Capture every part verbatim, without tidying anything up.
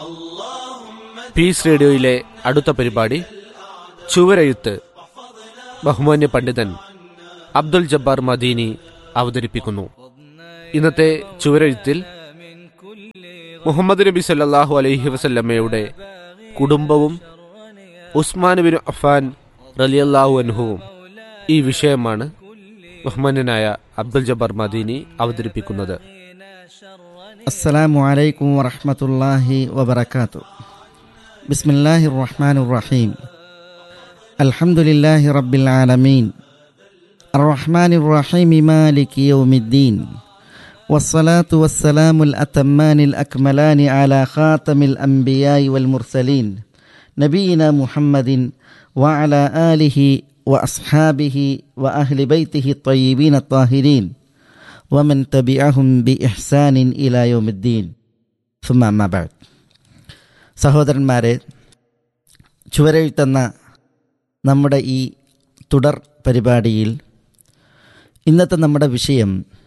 Piece റേഡിയോയിലെ അടുത്ത പരിപാടി ചുവരെഴുത്ത്. ബഹുമാന്യ പണ്ഡിതൻ അബ്ദുൽ ജബ്ബാർ മദീനി അവതരിപ്പിക്കുന്നു. ഇന്നത്തെ ചുവരെഴുത്തിൽ മുഹമ്മദ് നബി സല്ലല്ലാഹു അലൈഹി വസല്ലമയുടെ കുടുംബവും ഉസ്മാൻ ബിൻ അഫ്ഫാൻ റളിയല്ലാഹു അൻഹുവും, ഈ വിഷയമാണ് ബഹുമാന്യനായ അബ്ദുൽ ജബ്ബാർ മദീനി അവതരിപ്പിക്കുന്നത്. അസ്സലാമു അലൈക്കും വറഹ്മത്തുള്ളാഹി വബറകാതുഹു. ബിസ്മില്ലാഹിർ റഹ്മാനിർ റഹീം. അൽഹംദുലില്ലാഹി റബ്ബിൽ ആലമീൻ അർറഹ്മാനിർ റഹീം മാലികി യൗമിദ്ദീൻ വസ്സലാത്തു വസ്സലാമുൽ അതമ്മാനിൽ അക്മലാനി അലാ ഖാതമിൽ അംബിയാഇ വൽ മുർസലീൻ നബിയിനാ മുഹമ്മദിൻ വഅലാ ആലിഹി വഅസ്ഹാബിഹി വഅഹ്ലി ബൈതിഹി ത്വയ്യിബീന ത്വാഹിരീൻ വമൻ തബിഅഹും ബിഇഹ്സാനിൻ ഇലാ യൗമിദ്ദീൻ. സുമ്മ അമ്മാ ബഅദ്. സഹോദരന്മാരെ, ചുവരെഴുത്തെന്ന നമ്മുടെ ഈ തുടർ പരിപാടിയിൽ ഇന്നത്തെ നമ്മുടെ വിഷയം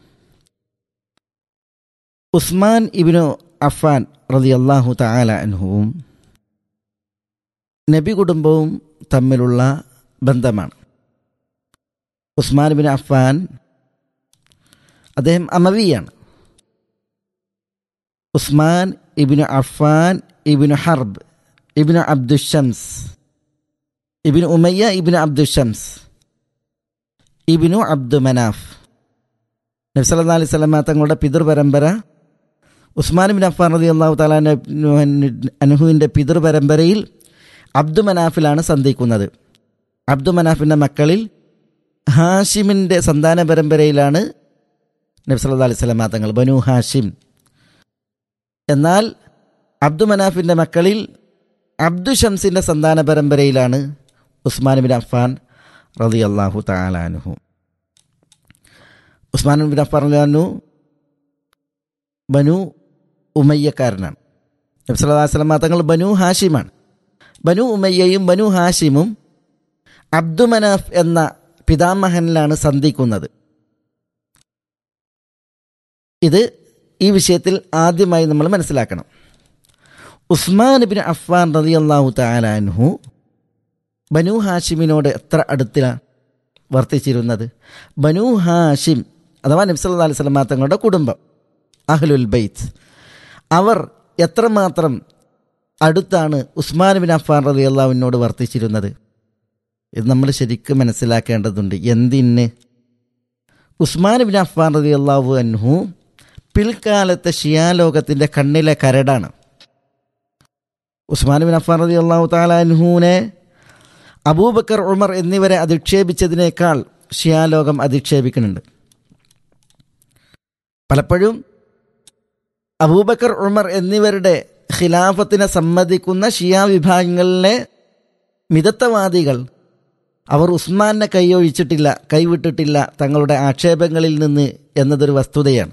ഉസ്മാൻ ഇബ്നു അഫ്ഫാൻ റളിയല്ലാഹു തആല അൻഹുവും നബി കുടുംബവും തമ്മിലുള്ള ബന്ധമാണ്. ഉസ്മാൻ ഇബ്നു അഫ്ഫാൻ അദ്ദേഹം അമവിയാണ്. ഉസ്മാൻ ഇബ്നു അഫ്ഫാൻ ഇബ്നു ഹർബ് ഇബ്നു അബ്ദുഷംസ് ഇബ്നു ഉമയ്യ ഇബ്നു അബ്ദുഷംസ് ഇബ്നു അബ്ദു മനാഫ്. നബി സല്ലല്ലാഹു അലൈഹി വസല്ലം തങ്ങളുടെ പിതൃപരമ്പര ഉസ്മാൻ ഇബ്നു അഫ്ഫാൻ റളിയല്ലാഹു തആല അൻഹുവിൻ്റെ പിതൃപരമ്പരയിൽ അബ്ദു മനാഫിലാണ് സന്ധിക്കുന്നത്. അബ്ദു മനാഫിൻ്റെ മക്കളിൽ ഹാഷിമിൻ്റെ സന്താന പരമ്പരയിലാണ് നബി സല്ലല്ലാഹു അലൈഹി വസല്ലം തങ്ങൾ, ബനു ഹാഷിം. എന്നാൽ അബ്ദു മനാഫിൻ്റെ മക്കളിൽ അബ്ദു ഷംസിൻ്റെ സന്താന പരമ്പരയിലാണ് ഉസ്മാൻ ബിൻ അഫ്ഫാൻ റളിയല്ലാഹു തആല അൻഹു. ഉസ്മാൻ ബിൻ അഫ്ഫാൻ റളിയല്ലാഹു അൻഹു ബനു ഉമയ്യക്കാരനാണ്. നബി സല്ലല്ലാഹു അലൈഹി വസല്ലം തങ്ങൾ ബനു ഹാഷിമാണ്. ബനു ഉമയ്യയും ബനു ഹാഷിമും അബ്ദു മനാഫ് എന്ന പിതാമഹനിലാണ് സന്ധിക്കുന്നത്. ഇത് ഈ വിഷയത്തിൽ ആദ്യമായി നമ്മൾ മനസ്സിലാക്കണം. ഉസ്മാൻ ഇബ്നു അഫ്ഫാൻ റളിയല്ലാഹു തആല അൻഹു ബനു ഹാഷിമിനോട് എത്ര അടുത്തിലാണ് വർത്തിച്ചിരുന്നത്. ബനു ഹാഷിം അഥവാ നബി സല്ലല്ലാഹു അലൈഹി വസല്ലം തങ്ങളുടെ കുടുംബം, അഹ്ലുൽ ബൈത്ത്, അവർ എത്രമാത്രം അടുത്താണ് ഉസ്മാൻ ഇബ്നു അഫ്ഫാൻ റളിയല്ലാഹു അൻഹുവിനോട് വർത്തിച്ചിരുന്നത്. ഇത് നമ്മൾ ശരിക്കും മനസ്സിലാക്കേണ്ടതുണ്ട്. എന്തിന്? ഉസ്മാൻ ഇബ്നു അഫ്ഫാൻ റളിയല്ലാഹു അൻഹു പിൽക്കാലത്തെ ഷിയാലോകത്തിൻ്റെ കണ്ണിലെ കരടാണ്. ഉസ്മാൻ ഇബ്നു അഫ്ഫാൻ റളിയല്ലാഹു തആല അൻഹുവിനെ അബൂബക്കർ, ഉമർ എന്നിവരെ അധിക്ഷേപിച്ചതിനേക്കാൾ ഷിയാലോകം അധിക്ഷേപിക്കുന്നുണ്ട്. പലപ്പോഴും അബൂബക്കർ, ഉമർ എന്നിവരുടെ ഖിലാഫത്തിനെ സമ്മതിക്കുന്ന ഷിയാ വിഭാഗങ്ങളിലെ മിതത്വവാദികൾ അവർ ഉസ്മാനെ കൈയൊഴിച്ചിട്ടില്ല, കൈവിട്ടിട്ടില്ല തങ്ങളുടെ ആക്ഷേപങ്ങളിൽ നിന്ന് എന്നതൊരു വസ്തുതയാണ്.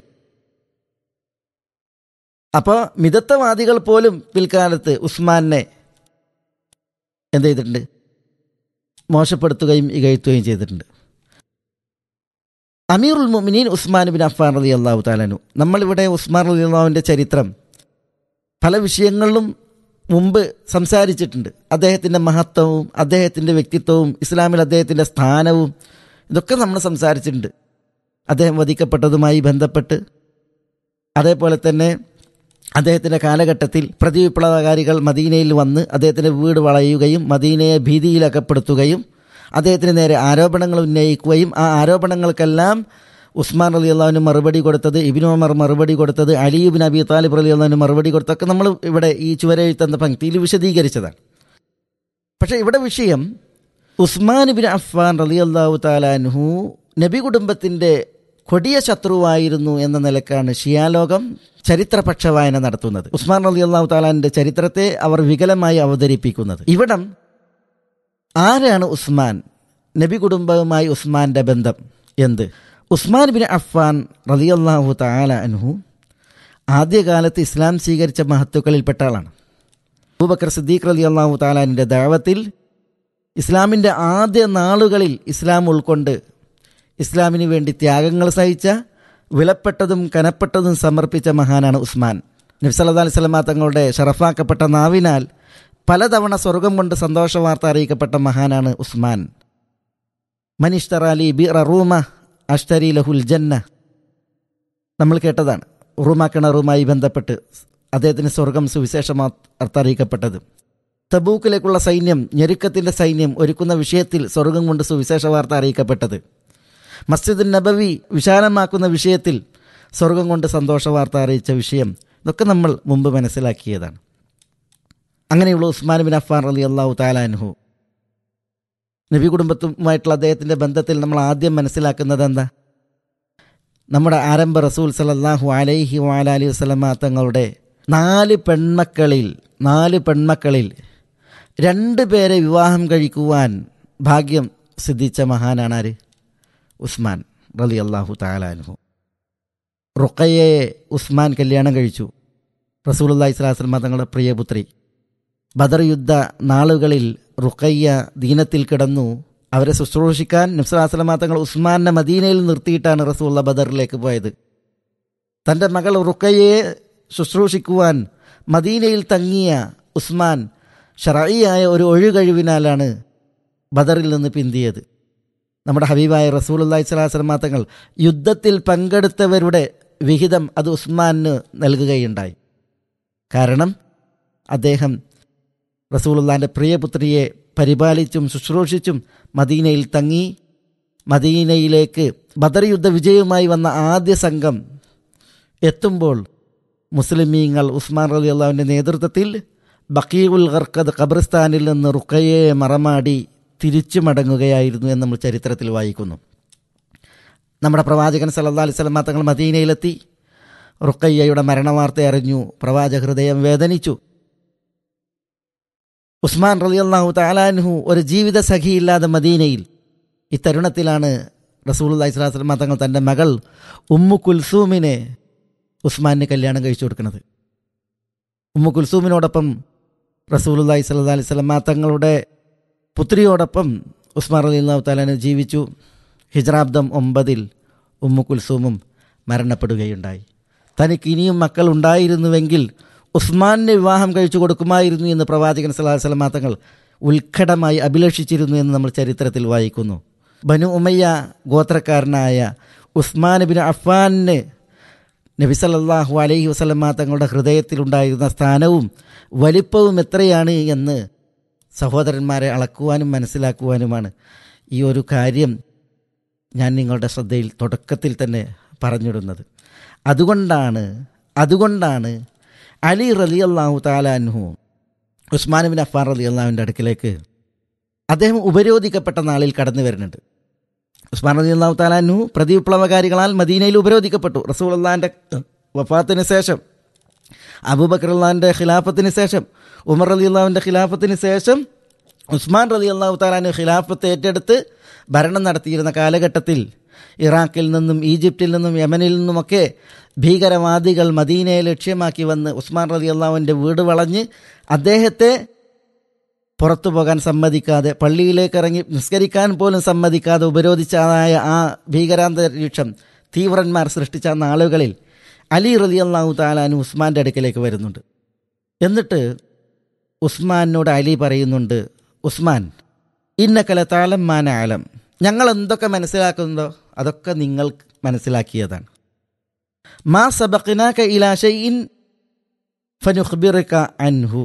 അപ്പോൾ മിതത്വവാദികൾ പോലും പിൽക്കാലത്ത് ഉസ്മാനെ എന്ത് ചെയ്തിട്ടുണ്ട്? മോശപ്പെടുത്തുകയും ഇകഴ്ത്തുകയും ചെയ്തിട്ടുണ്ട്. അമീറുൽ മുഅ്മിനീൻ ഉസ്മാൻ ബിൻ അഫ്ഫാൻ റളിയല്ലാഹു തആല അൻഹു. നമ്മളിവിടെ ഉസ്മാൻ റളിയല്ലാഹുവിൻ്റെ ചരിത്രം പല വിഷയങ്ങളിലും മുമ്പ് സംസാരിച്ചിട്ടുണ്ട്. അദ്ദേഹത്തിൻ്റെ മഹത്വവും അദ്ദേഹത്തിൻ്റെ വ്യക്തിത്വവും ഇസ്ലാമിൽ അദ്ദേഹത്തിൻ്റെ സ്ഥാനവും ഇതൊക്കെ നമ്മൾ സംസാരിച്ചിട്ടുണ്ട്. അദ്ദേഹം വധിക്കപ്പെട്ടതുമായി ബന്ധപ്പെട്ട്, അതേപോലെ തന്നെ അദ്ദേഹത്തിൻ്റെ കാലഘട്ടത്തിൽ പ്രതിവിപ്ലവകാരികൾ മദീനയിൽ വന്ന് അദ്ദേഹത്തിൻ്റെ വീട് വളയുകയും മദീനയെ ഭീതിയിലകപ്പെടുത്തുകയും അദ്ദേഹത്തിന് നേരെ ആരോപണങ്ങൾ ഉന്നയിക്കുകയും ആ ആരോപണങ്ങൾക്കെല്ലാം ഉസ്മാൻ റളിയല്ലാഹു അൻഹു മറുപടി കൊടുത്തത്, ഇബ്നു ഉമർ മറുപടി കൊടുത്തത്, അലി ഇബ്നു അബി താലിബ് റളിയല്ലാഹു അൻഹു മറുപടി കൊടുത്തൊക്കെ നമ്മൾ ഇവിടെ ഈ ചുവരെഴുത്തെന്ന പങ്ക്തിയിൽ വിശദീകരിച്ചതാണ്. പക്ഷേ ഇവിടെ വിഷയം ഉസ്മാൻ ഇബ്നു അഫ്ഫാൻ റളിയല്ലാഹു തആല അൻഹു നബി കുടുംബത്തിൻ്റെ കൊടിയ ശത്രുവായിരുന്നു എന്ന നിലക്കാണ് ഷിയാലോകം ചരിത്രപക്ഷ വായന നടത്തുന്നത്. ഉസ്മാൻ റളിയല്ലാഹു തആലാന്റെ ചരിത്രത്തെ അവർ വികലമായി അവതരിപ്പിക്കുന്നത്. ഇവിടം ആരാണ് ഉസ്മാൻ? നബി കുടുംബവുമായി ഉസ്മാന്റെ ബന്ധം എന്ത്? ഉസ്മാൻ ബിൻ അഫ്ഫാൻ റളിയല്ലാഹു തആല അൻഹു ആദ്യകാലത്ത് ഇസ്ലാം സ്വീകരിച്ച മഹത്തുക്കളിൽപ്പെട്ട ആളാണ്. അബൂബക്കർ സിദ്ദീഖ് റളിയല്ലാഹു തആലാന്റെ ദഅവത്തിൽ ഇസ്ലാമിൻ്റെ ആദ്യ നാളുകളിൽ ഇസ്ലാം ഉൾക്കൊണ്ട് ഇസ്ലാമിന് വേണ്ടി ത്യാഗങ്ങൾ സഹിച്ച, വിലപ്പെട്ടതും കനപ്പെട്ടതും സമർപ്പിച്ച മഹാനാണ് ഉസ്മാൻ. നബി സല്ലല്ലാഹു അലൈഹി വസല്ലമ തങ്ങളുടെ ഷറഫാക്കപ്പെട്ട നാവിനാൽ പലതവണ സ്വർഗം കൊണ്ട് സന്തോഷ വാർത്ത അറിയിക്കപ്പെട്ട മഹാനാണ് ഉസ്മാൻ. മനിഷ്തറാലി ബിറ റൂമ അഷ്തരി ലഹുൽ ജന്ന. നമ്മൾ കേട്ടതാണ് റൂമ കിണറുമായി ബന്ധപ്പെട്ട് അദ്ദേഹത്തിന് സ്വർഗം സുവിശേഷമാർത്ത അറിയിക്കപ്പെട്ടത്. തബൂക്കിലേക്കുള്ള സൈന്യം, ഞെരുക്കത്തിൻ്റെ സൈന്യം ഒരുക്കുന്ന വിഷയത്തിൽ സ്വർഗം കൊണ്ട് സുവിശേഷ വാർത്ത അറിയിക്കപ്പെട്ടത്. മസ്ജിദുൻ നബവി വിശാലമാക്കുന്ന വിഷയത്തിൽ സ്വർഗം കൊണ്ട് സന്തോഷ വാർത്ത അറിയിച്ച വിഷയം, ഇതൊക്കെ നമ്മൾ മുമ്പ് മനസ്സിലാക്കിയതാണ്. അങ്ങനെയുള്ള ഉസ്മാൻ ബിൻ അഫ്ഫാൻ റളിയല്ലാഹു തആല അൻഹു, നബി കുടുംബത്തുമായിട്ടുള്ള അദ്ദേഹത്തിൻ്റെ ബന്ധത്തിൽ നമ്മൾ ആദ്യം മനസ്സിലാക്കുന്നത് എന്താ? നമ്മുടെ ആരംഭ റസൂൽ സല്ലല്ലാഹു അലൈഹി വഅലൈഹി വസല്ലമ തങ്ങളുടെ നാല് പെൺമക്കളിൽ നാല് പെൺമക്കളിൽ രണ്ട് പേരെ വിവാഹം കഴിക്കുവാൻ ഭാഗ്യം സിദ്ധിച്ച മഹാനാണ് ആര്? ഉസ്മാൻ റളിയല്ലാഹു തആല അൻഹു. റുഖയ്യയെ ഉസ്മാൻ കല്യാണം കഴിച്ചു. റസൂലുള്ളാഹി സ്വല്ലല്ലാഹു അലൈഹി വസല്ലം തങ്ങളുടെ പ്രിയപുത്രി. ബദർ യുദ്ധ നാളുകളിൽ റുഖയ്യ ദീനത്തിൽ കിടന്നു. അവരെ ശുശ്രൂഷിക്കാൻ നബി സല്ലല്ലാഹു അലൈഹി വസല്ലം തങ്ങൾ ഉസ്മാനെ മദീനയിൽ നിർത്തിയിട്ടാണ് റസൂലുള്ളാഹി ബദറിലേക്ക് പോയത്. തൻ്റെ മകൾ റുഖയ്യയെ ശുശ്രൂഷിക്കുവാൻ മദീനയിൽ തങ്ങിയ ഉസ്മാൻ ശർഈയായ ഒരു ഒഴികഴിവിനാലാണ് ബദറിൽ നിന്ന് പിന്തിയത്. നമ്മുടെ ഹബീബായ റസൂലുള്ളാഹി സ്വല്ലല്ലാഹു അലൈഹി വസല്ലം തങ്ങൾ യുദ്ധത്തിൽ പങ്കെടുത്തവരുടെ വിഹിതം അത് ഉസ്മാന് നൽകുകയുണ്ടായി. കാരണം അദ്ദേഹം റസൂലുള്ളാഹിൻ്റെ പ്രിയപുത്രിയെ പരിപാലിച്ചും ശുശ്രൂഷിച്ചും മദീനയിൽ തങ്ങി. മദീനയിലേക്ക് ബദർ യുദ്ധ വിജയവുമായി വന്ന ആദ്യ സംഘം എത്തുമ്പോൾ മുസ്ലിമീങ്ങൾ ഉസ്മാൻ റളിയല്ലാഹുവിൻ്റെ നേതൃത്വത്തിൽ ബഖീഉൽ ഗർഖദ് ഖബർസ്ഥാനിൽ നിന്ന് റുഖയ്യയെ മറമാടി തിരിച്ചു മടങ്ങുകയായിരുന്നു എന്ന് നമ്മൾ ചരിത്രത്തിൽ വായിക്കുന്നു. നമ്മുടെ പ്രവാചകൻ സല്ലല്ലാഹു അലൈഹി വസല്ലം തങ്ങൾ മദീനയിലെത്തി. റുഖയ്യയുടെ മരണവാർത്ത അറിഞ്ഞു. പ്രവാചക ഹൃദയം വേദനിച്ചു. ഉസ്മാൻ റളിയല്ലാഹു തആല അൻഹു ഒരു ജീവിത സഖിയില്ലാതെ മദീനയിൽ. ഈ തരുണത്തിലാണ് റസൂലുള്ളാഹി സ്വല്ലല്ലാഹു അലൈഹി വസല്ലം തങ്ങൾ തൻ്റെ മകൾ ഉമ്മു കുൽസൂമിനെ ഉസ്മാന് കല്യാണം കഴിച്ചു കൊടുക്കുന്നത്. ഉമ്മു കുൽസൂമിനോടൊപ്പം റസൂലുള്ളാഹി സ്വല്ലല്ലാഹു അലൈഹി വസല്ലം തങ്ങളുടെ പുത്രിയോടൊപ്പം ഉസ്മാൻ റളിയല്ലാഹു തആല അൻഹു ജീവിച്ചു. ഹിജ്റാബ്ദം ഒമ്പതിൽ ഉമ്മു കുൽസൂമും മരണപ്പെടുകയുണ്ടായി. തനിക്ക് ഇനിയും മക്കൾ ഉണ്ടായിരുന്നുവെങ്കിൽ ഉസ്മാനെ വിവാഹം കഴിച്ചു കൊടുക്കുമായിരുന്നു എന്ന് പ്രവാചകൻ സല്ലല്ലാഹു അലൈഹി വസല്ലം തങ്ങൾ ഉത്കടമായി അഭിലഷിച്ചിരുന്നു എന്ന് നമ്മൾ ചരിത്രത്തിൽ വായിക്കുന്നു. ബനു ഉമയ്യ ഗോത്രക്കാരനായ ഉസ്മാൻ ബിൻ അഫ്ഫാന് നബി സല്ലല്ലാഹു അലൈഹി വസല്ലം തങ്ങളുടെ ഹൃദയത്തിലുണ്ടായിരുന്ന സ്ഥാനവും വലിപ്പവും എത്രയാണ് എന്ന് സഹോദരന്മാരെ അളക്കുവാനും മനസ്സിലാക്കുവാനുമാണ് ഈ ഒരു കാര്യം ഞാൻ നിങ്ങളുടെ ശ്രദ്ധയിൽ തുടക്കത്തിൽ തന്നെ പറഞ്ഞിടുന്നത്. അതുകൊണ്ടാണ് അതുകൊണ്ടാണ് അലി റളിയല്ലാഹു തആല അൻഹു ഉസ്മാൻ ബിൻ അഫ്ഫാൻ റളിയല്ലാഹുവിൻ്റെ അടുക്കിലേക്ക് അദ്ദേഹം ഉപരോധിക്കപ്പെട്ട നാളിൽ കടന്നു വരുന്നുണ്ട്. ഉസ്മാൻ റളിയല്ലാഹു തആല അൻഹു പ്രതിവിപ്ലവകാരികളാൽ മദീനയിൽ ഉപരോധിക്കപ്പെട്ടു. റസൂലുള്ളാഹിൻ്റെ വഫാത്തിന് ശേഷം, അബൂബക്കർ റളിയല്ലാഹുവിൻ്റെ ഖിലാഫത്തിന് ശേഷം, ഉമർ റളിയല്ലാഹുവിൻ്റെ ഖിലാഫത്തിന് ശേഷം ഉസ്മാൻ റളിയല്ലാഹു തആല അൻഹു ഖിലാഫത്ത് ഏറ്റെടുത്ത് ഭരണം നടത്തിയിരുന്ന കാലഘട്ടത്തിൽ ഇറാഖിൽ നിന്നും ഈജിപ്തിൽ നിന്നും യമനിൽ നിന്നുമൊക്കെ ഭീകരവാദികൾ മദീനയെ ലക്ഷ്യമാക്കി വന്ന് ഉസ്മാൻ റളിയല്ലാഹുവിൻ്റെ വീട് വളഞ്ഞ് അദ്ദേഹത്തെ പുറത്തു പോകാൻ സമ്മതിക്കാതെ, പള്ളിയിലേക്ക് ഇറങ്ങി നിസ്കരിക്കാൻ പോലും സമ്മതിക്കാതെ ഉപരോധിച്ചതായ ആ ഭീകരാന്തരീക്ഷം തീവ്രന്മാർ സൃഷ്ടിച്ച നാളുകളിൽ അലി റളിയല്ലാഹു തആല അൻഹു ഉസ്മാൻ്റെ അടുക്കലേക്ക് വരുന്നുണ്ട്. എന്നിട്ട് ഉസ്മാനോട് അലി പറയുന്നുണ്ട്, ഉസ്മാൻ ഇന്നക ലതഅലം മാ നഅലം, ഞങ്ങൾ എന്തൊക്കെ മനസ്സിലാക്കുന്നുണ്ടോ അതൊക്കെ നിങ്ങൾ മനസ്സിലാക്കിയതാണ്. മാ സബഖ്നാക ഇലാ ഷൈഇൻ ഫനുഖ്ബിറുക അൻഹു,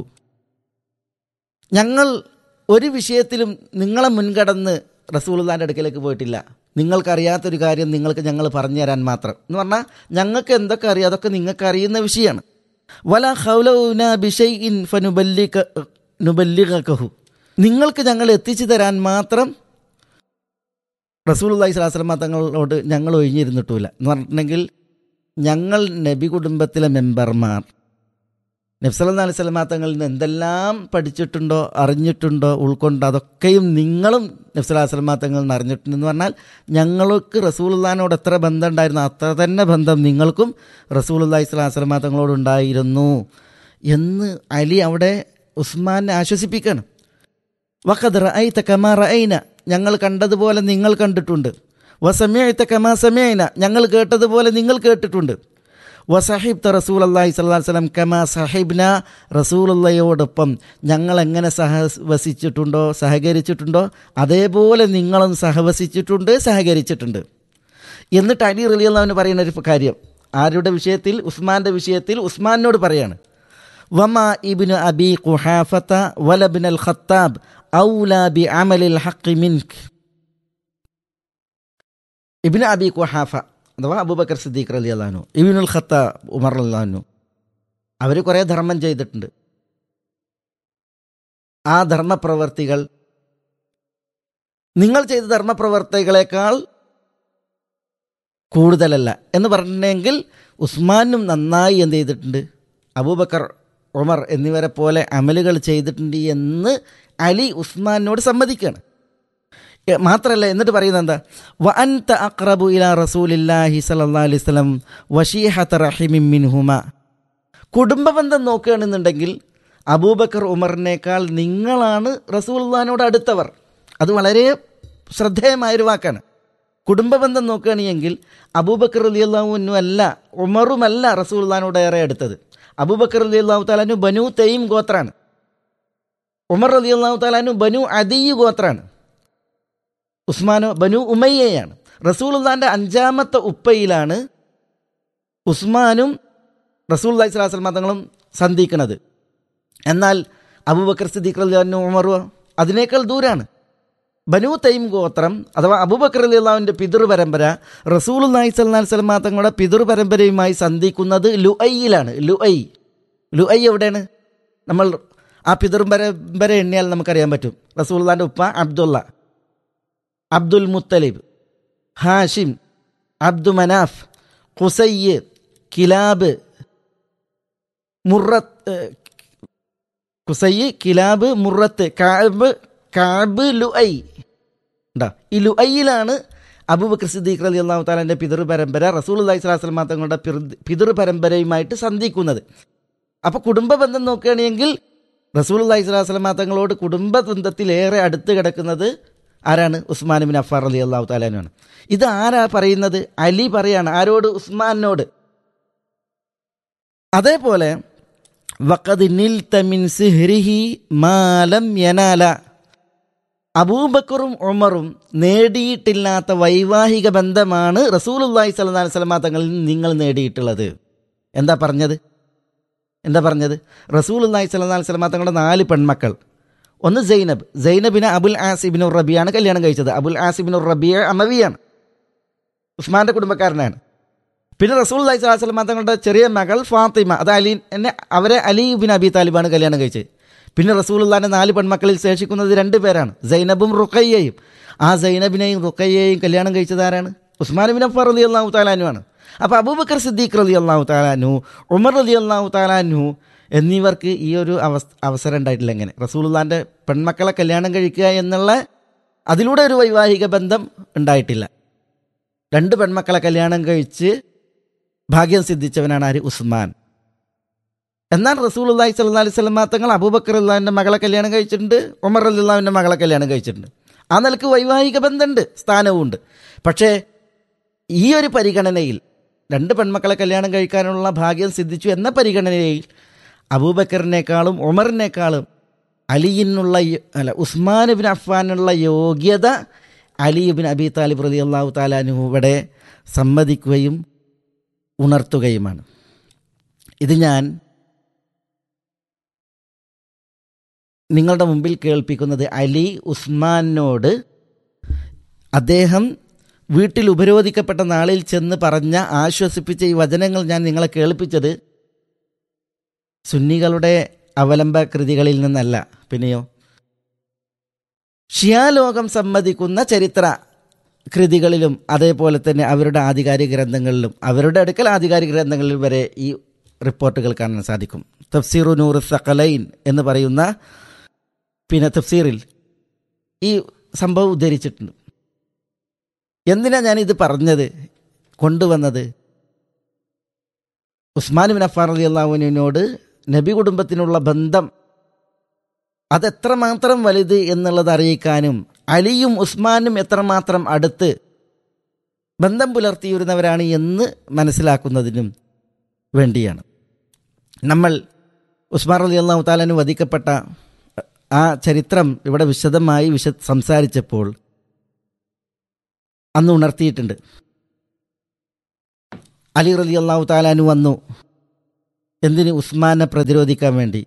ഞങ്ങൾ ഒരു വിഷയത്തിലും നിങ്ങളെ മുൻകടന്ന് റസൂലുള്ളാഹിൻ്റെ അടുക്കലേക്ക് പോയിട്ടില്ല. നിങ്ങൾക്കറിയാത്തൊരു കാര്യം നിങ്ങൾക്ക് ഞങ്ങൾ പറഞ്ഞു തരാൻ മാത്രം എന്ന് പറഞ്ഞാൽ ഞങ്ങൾക്ക് എന്തൊക്കെ അറിയാം അതൊക്കെ നിങ്ങൾക്ക് അറിയുന്ന വിഷയമാണ്. വലാ ഖൗലൗനാ ബിശൈഇൻ ഫനുബല്ലിക നുബല്ലിഗകഹു, നിങ്ങൾക്ക് ഞങ്ങൾ എത്തിച്ചു തരാൻ മാത്രം റസൂലുള്ളാഹി സ്വല്ലല്ലാഹു അലൈഹി വസല്ലം തങ്ങളോട് ഞങ്ങൾ ഒഴിഞ്ഞിരുന്നിട്ടില്ല എന്ന് പറഞ്ഞിട്ടുണ്ടെങ്കിൽ ഞങ്ങൾ നബി കുടുംബത്തിലെ മെമ്പർമാർ നബി സല്ലല്ലാഹു അലൈഹി വസല്ലം തങ്ങളിൽ നിന്ന് എന്തെല്ലാം പഠിച്ചിട്ടുണ്ടോ അറിഞ്ഞിട്ടുണ്ടോ ഉൾക്കൊണ്ടോ അതൊക്കെയും നിങ്ങളും നബി സല്ലല്ലാഹു അലൈഹി വസല്ലം തങ്ങളിൽ നിന്ന് അറിഞ്ഞിട്ടുണ്ടെന്ന് പറഞ്ഞാൽ ഞങ്ങൾക്ക് റസൂലുള്ളാഹിനോട് എത്ര ബന്ധം ഉണ്ടായിരുന്നു അത്ര തന്നെ ബന്ധം നിങ്ങൾക്കും റസൂലുള്ളാഹി സ്വല്ലല്ലാഹു അലൈഹി വസല്ലം തങ്ങളോടുണ്ടായിരുന്നു എന്ന് അലി അവിടെ ഉസ്മാനെ ആശ്വസിപ്പിക്കണം. വഖദ് റഅയ്ത കമാ റഅയ്ന, ഞങ്ങൾ കണ്ടതുപോലെ നിങ്ങൾ കണ്ടിട്ടുണ്ട്. വസമിഅത കമാ സമിഅന, ഞങ്ങൾ കേട്ടതുപോലെ നിങ്ങൾ കേട്ടിട്ടുണ്ട്. വസഹിബ്ത റസൂൽ അള്ളാഹി സ്വല്ലല്ലാഹി അലൈഹി വസല്ലം കമാ സഹിബ്ന റസൂലുള്ളയോടൊപ്പം ഞങ്ങൾ എങ്ങനെ സഹവസിച്ചിട്ടുണ്ടോ സഹകരിച്ചിട്ടുണ്ടോ അതേപോലെ നിങ്ങളും സഹവസിച്ചിട്ടുണ്ട് സഹകരിച്ചിട്ടുണ്ട്. എന്നിട്ട് അലി റളിയല്ലാഹു അൻഹു പറയുന്ന ഒരു കാര്യം ആരുടെ വിഷയത്തിൽ? ഉസ്മാൻ്റെ വിഷയത്തിൽ ഉസ്മാനോട് പറയാണ്, വമാ ഇബ്നു അബി ഖുഹാഫത വലബ്നുൽ ഖത്താബ് ഔലാ ബി അമലിൽ ഹഖ് മിൻക. ഇബ്നു അബി ഖുഹാഫ അഥവാ അബൂബക്കർ സിദ്ദീഖ് റളിയല്ലാഹു അൻഹു, ഇബ്നുൽ ഖത്താബ് ഉമർ റളിയല്ലാഹു അൻഹു, അവർ കുറേ ധർമ്മം ചെയ്തിട്ടുണ്ട്. ആ ധർമ്മപ്രവർത്തികൾ നിങ്ങൾ ചെയ്ത ധർമ്മപ്രവർത്തികളെക്കാൾ കൂടുതലല്ല എന്ന് പറഞ്ഞെങ്കിൽ ഉസ്മാനും നന്നായി എന്ത് ചെയ്തിട്ടുണ്ട്? അബൂബക്കർ ഉമർ എന്നിവരെ പോലെ അമലുകൾ ചെയ്തിട്ടുണ്ട് എന്ന് അലി ഉസ്മാനോട് സമ്മതിക്കുകയാണ്. മാത്രമല്ല, എന്നിട്ട് പറയുന്നത് എന്താ? വ അൻത അഖ്റബു ഇലാ റസൂലില്ലാഹി സ്വല്ലല്ലാഹി അലൈഹി വസല്ലം വശീഹത റഹിമിൻ മിൻഹുമ. കുടുംബബന്ധം നോക്കുകയാണെന്നുണ്ടെങ്കിൽ അബൂബക്കർ ഉമറിനേക്കാൾ നിങ്ങളാണ് റസൂലുള്ളാഹിനോട് അടുത്തവർ. അത് വളരെ ശ്രദ്ധേയമായൊരു വാക്കാണ്. കുടുംബബന്ധം നോക്കുകയാണെങ്കിൽ അബൂബക്കർ റളിയല്ലാഹു അൻഹു അല്ല ഉമറുമല്ല റസൂലുള്ളാഹിനോട് ഏറെ അടുത്തത്. അബൂബക്കർ റളിയല്ലാഹു തആല അൻഹു ബനു തൈം ഗോത്രാണ്. ഉമർ റളിയല്ലാഹു തആല അൻഹു ബനു അദീ ഗോത്രാണ്. ഉസ്മാനോ ബനു ഉമയ്യയാണ്. റസൂലുള്ളാഹിന്റെ അഞ്ചാമത്തെ ഉപ്പയിലാണ് ഉസ്മാനും റസൂലുള്ളാഹി സ്വല്ലല്ലാഹു അലൈഹി വസല്ലം തങ്ങളും സന്ധിക്കുന്നത്. എന്നാൽ അബൂബക്കർ സിദ്ദീഖ് റളിയല്ലാഹു അൻഹു ഉമർ അതിനേക്കാൾ ദൂരാണ്. ബനു തൈം ഗോത്രം അഥവാ അബൂബക്കർ റളിയല്ലാഹുവിൻ്റെ പിതൃപരമ്പര റസൂലുള്ളാഹി സ്വല്ലല്ലാഹി അലൈഹി വസല്ലം തങ്ങളുടെ പിതൃപരമ്പരയുമായി സന്ധിക്കുന്നത് ലുഐയിലാണ്. ലുഐ ലുഐ എവിടെയാണ്? നമ്മൾ ആ പിതൃപരമ്പര എണ്ണിയാൽ നമുക്കറിയാൻ പറ്റും. റസൂലുള്ളാഹിൻ്റെ ഉപ്പ അബ്ദുള്ള, അബ്ദുൽ മുത്തലിബ്, ഹാഷിം, അബ്ദു മനാഫ്, ഖുസയ്യ്, കിലാബ്, മുറത്ത്, ഖുസയ്യ്, കിലാബ്, മുറത്ത്, കഅബ്, കഅബ്, ലുഐ. ഉണ്ടാ ഈ ലുഐയിലാണ് അബൂബക്കർ സിദ്ദീഖ് റളിയല്ലാഹു തആലയുടെ പിതൃപരമ്പര റസൂലുള്ളാഹി സ്വല്ലല്ലാഹി അലൈഹി വസല്ലം തങ്ങളുടെ പിതൃപരമ്പരയുമായിട്ട് സന്ധിക്കുന്നത്. അപ്പോൾ കുടുംബ ബന്ധം നോക്കുകയാണെങ്കിൽ റസൂലുള്ളാഹി സ്വല്ലല്ലാഹി അലൈഹി വസല്ലം തങ്ങളോട് കുടുംബ ബന്ധത്തിലേറെ അടുത്ത് കിടക്കുന്നത് ആരാണ്? ഉസ്മാൻ ഇബ്നു അഫ്ഫാൻ റളിയല്ലാഹു തആല ആണ്. ഇത് ആരാ പറയുന്നത്? അലി പറയാണ്. ആരോട്? ഉസ്മാനോട്. അതേപോലെ വഖദ് നിൽത മിൻ സിഹ്രിഹി മാ ലം യനാല. അബൂബക്കറും ഉമറും നേടിയിട്ടില്ലാത്ത വൈവാഹിക ബന്ധമാണ് റസൂലുള്ളാഹി സ്വല്ലല്ലാഹി അലൈഹി വസല്ലം തങ്ങളിൽ നിങ്ങൾ നേടിയിട്ടുള്ളത്. എന്താ പറഞ്ഞത്? എന്താ പറഞ്ഞത്? റസൂലുള്ളാഹി സ്വല്ലല്ലാഹി അലൈഹി വസല്ലം തങ്ങളുടെ നാല് പെൺമക്കൾ. ഒന്ന് സൈനബ്. സൈനബിനെ അബുൽ ആസ് ഇബ്നു റബിയാണ് കല്യാണം കഴിച്ചത്. അബുൽ ആസ് ഇബ്നു റബിയ അമവിയാണ്, ഉസ്മാന്റെ കുടുംബക്കാരനാണ്. പിന്നെ റസൂലുള്ളാഹി സ്വല്ലല്ലാഹി അലൈഹി വസല്ലം തങ്ങളുടെ ചെറിയ മകൾ ഫാത്തിമ, അത് അലി എന്നെ അവരെ അലി ഇബ്നു അബി താലിബാണ് കല്യാണം കഴിച്ചത്. പിന്നെ റസൂലുള്ളാഹിന്റെ നാല് പെൺമക്കളിൽ ശേഷിക്കുന്നത് രണ്ട് പേരാണ്, സൈനബും റുഖയ്യയും. ആ സൈനബിനെയും റുഖയ്യയും കല്യാണം കഴിച്ചത് ആരാണ്? ഉസ്മാൻ ഇബ്നു അഫ്ഫാൻ റളിയല്ലാഹു തആല അൻഹു ആണ്. അപ്പോൾ അബൂബക്കർ സിദ്ദീഖ് റളിയല്ലാഹു തആല അൻഹു, ഉമർ റളിയല്ലാഹു തആല അൻഹു എന്നിവർക്ക് ഈ ഒരു അവസ്ഥ അവസരം ഉണ്ടായിട്ടില്ല. എങ്ങനെ റസൂലുള്ളാഹിന്റെ പെൺമക്കളെ കല്യാണം കഴിക്കുക എന്നുള്ള അതിലൂടെ ഒരു വൈവാഹിക ബന്ധം ഉണ്ടായിട്ടില്ല. രണ്ട് പെൺമക്കളെ കല്യാണം കഴിച്ച് ഭാഗ്യം സിദ്ധിച്ചവനാണ് ആര്? ഉസ്മാൻ. എന്നാൽ റസൂലുള്ളാഹി സ്വല്ലല്ലാഹി അലൈഹി വസല്ലം തങ്ങൾ അബൂബക്കർ റളിയല്ലാഹുവിൻ്റെ മകളെ കല്യാണം കഴിച്ചിട്ടുണ്ട്, ഉമർ റളിയല്ലാഹുവിൻ്റെ മകളെ കല്യാണം കഴിച്ചിട്ടുണ്ട്. ആ നിലക്ക് വൈവാഹിക ബന്ധമുണ്ട്, സ്ഥാനവുമുണ്ട്. പക്ഷേ ഈ ഒരു പരിഗണനയിൽ രണ്ട് പെൺമക്കളെ കല്യാണം കഴിക്കാനുള്ള ഭാഗ്യം സിദ്ധിച്ചു എന്ന പരിഗണനയിൽ അബൂബക്കറിനേക്കാളും ഉമറിനേക്കാളും അലിയിനുള്ള അല്ല ഉസ്മാൻ ഇബ്നു അഫ്ഫാനുള്ള യോഗ്യത അലി ഇബ്നു അബി താലിബ് റളിയല്ലാഹു തആല അൻഹു ഇവിടെ സമ്മതിക്കുകയും ഉണർത്തുകയുമാണ്. ഇത് ഞാൻ നിങ്ങളുടെ മുമ്പിൽ കേൾപ്പിക്കുന്നത് അലി ഉസ്മാനോട് അദ്ദേഹം വീട്ടിൽ ഉപരോധിക്കപ്പെട്ട നാളിൽ ചെന്ന് പറഞ്ഞ ആശ്വസിപ്പിച്ച ഈ വചനങ്ങൾ ഞാൻ നിങ്ങളെ കേൾപ്പിച്ചത് സുന്നികളുടെ അവലംബ കൃതികളിൽ നിന്നല്ല, പിന്നെയോ ഷിയാലോകം സമ്മതിക്കുന്ന ചരിത്ര കൃതികളിലും അതേപോലെ തന്നെ അവരുടെ ആധികാരിക ഗ്രന്ഥങ്ങളിലും അവരുടെ അടുക്കൽ ആധികാരിക ഗ്രന്ഥങ്ങളിൽ വരെ ഈ റിപ്പോർട്ടുകൾ കാണാൻ സാധിക്കും. തഫ്സീറു നൂർ സഖലൈൻ എന്ന് പറയുന്ന പിന്നെ തഫ്സീറിൽ ഈ സംഭവം ഉദ്ധരിച്ചിട്ടുണ്ട്. എന്തിനാ ഞാനിത് പറഞ്ഞത് കൊണ്ടുവന്നത്? ഉസ്മാൻ ഇബ്നു അഫ്ഫാൻ റളിയല്ലാഹു അൻഹുവിനോട് നബി കുടുംബത്തിനുള്ള ബന്ധം അതെത്രമാത്രം വലുത് എന്നുള്ളത് അറിയിക്കാനും അലിയും ഉസ്മാനും എത്രമാത്രം അടുത്ത് ബന്ധം പുലർത്തിയിരുന്നവരാണ് എന്ന് മനസ്സിലാക്കുന്നതിനും വേണ്ടിയാണ്. നമ്മൾ ഉസ്മാൻ റളിയല്ലാഹു തആല അൻഹു വധിക്കപ്പെട്ട ആ ചരിത്രം ഇവിടെ വിശദമായി വിശ സംസാരിച്ചപ്പോൾ അന്ന് ഉണർത്തിയിട്ടുണ്ട്. അലി റളിയല്ലാഹു തആല അൻഹു വന്നു എന്തിന്? ഉസ്മാനെ പ്രതിരോധിക്കാൻ വേണ്ടി.